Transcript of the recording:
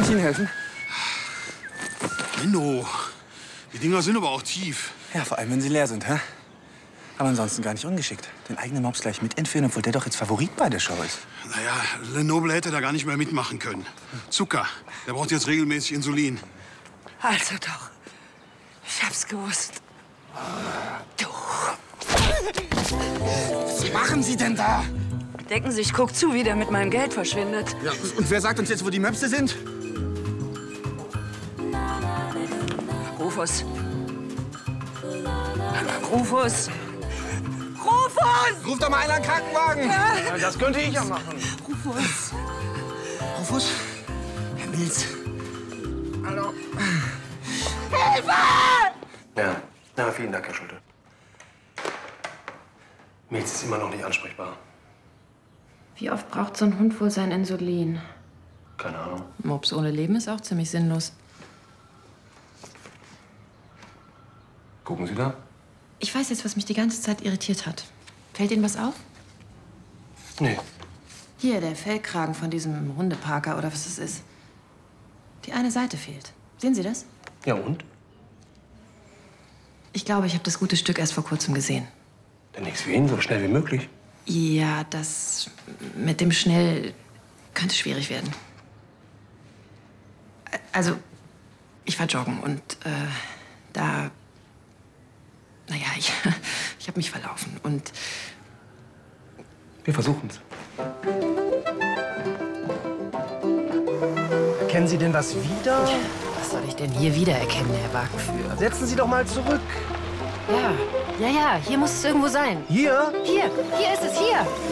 Kann ich Ihnen helfen? Menno, die Dinger sind aber auch tief. Ja, vor allem, wenn sie leer sind, hä? Aber ansonsten gar nicht ungeschickt. Den eigenen Mops gleich mit entführen, obwohl der doch jetzt Favorit bei der Show ist. Naja, Lenoble hätte da gar nicht mehr mitmachen können. Zucker, der braucht jetzt regelmäßig Insulin. Also doch. Ich hab's gewusst. Du. Was machen Sie denn da? Denken Sie, ich guck zu, wie der mit meinem Geld verschwindet. Ja, und wer sagt uns jetzt, wo die Möpse sind? Rufus. Rufus. Rufus! Ruf doch mal einer einen Krankenwagen. Ja, das könnte ich ja machen. Rufus. Rufus? Herr Milz. Hallo. Hilfe! Ja, vielen Dank, Herr Schulte. Milz ist immer noch nicht ansprechbar. Wie oft braucht so ein Hund wohl sein Insulin? Keine Ahnung. Mops ohne Leben ist auch ziemlich sinnlos. Gucken Sie da? Ich weiß jetzt, was mich die ganze Zeit irritiert hat. Fällt Ihnen was auf? Nee. Hier, der Fellkragen von diesem Hundeparker oder was es ist. Die eine Seite fehlt. Sehen Sie das? Ja, und? Ich glaube, ich habe das gute Stück erst vor kurzem gesehen. Dann nichts wie hin, so schnell wie möglich. Ja, das mit dem schnell könnte schwierig werden. Also, ich war joggen und da... Naja, ich habe mich verlaufen und... Wir versuchen's. Erkennen Sie denn was wieder? Was soll ich denn hier wiedererkennen, Herr Wagenführer? Setzen Sie doch mal zurück. Ja, hier muss es irgendwo sein. Hier? Hier ist es, hier.